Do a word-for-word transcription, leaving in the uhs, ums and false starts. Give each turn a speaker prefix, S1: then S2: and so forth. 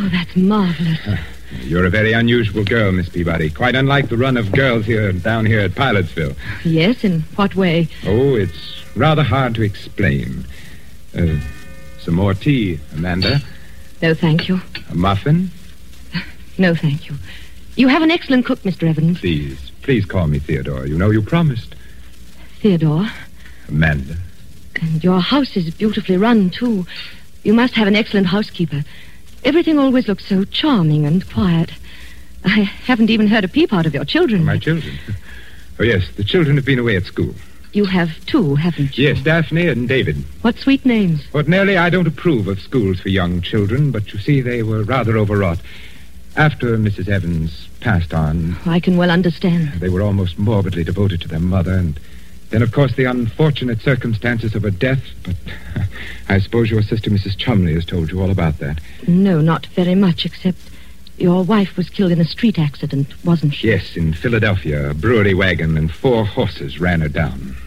S1: Oh, that's marvelous.
S2: You're a very unusual girl, Miss Peabody. Quite unlike the run of girls here down here at Pilotsville.
S1: Yes, in what way?
S2: Oh, it's rather hard to explain. Uh, some more tea, Amanda?
S1: No, thank you.
S2: A muffin?
S1: No, thank you. You have an excellent cook, Mister Evans.
S2: Please, please call me Theodore. You know you promised.
S1: Theodore.
S2: Amanda.
S1: And your house is beautifully run, too. You must have an excellent housekeeper. Everything always looks so charming and quiet. I haven't even heard a peep out of your children.
S2: My children? Oh, yes, the children have been away at school.
S1: You have two, haven't you?
S2: Yes, Daphne and David.
S1: What sweet names.
S2: Ordinarily, I don't approve of schools for young children, but you see, they were rather overwrought. After Missus Evans passed on...
S1: I can well understand.
S2: They were almost morbidly devoted to their mother, and then, of course, the unfortunate circumstances of her death, but I suppose your sister, Missus Chumley, has told you all about that.
S1: No, not very much, except your wife was killed in a street accident, wasn't she?
S2: Yes, in Philadelphia. A brewery wagon and four horses ran her down.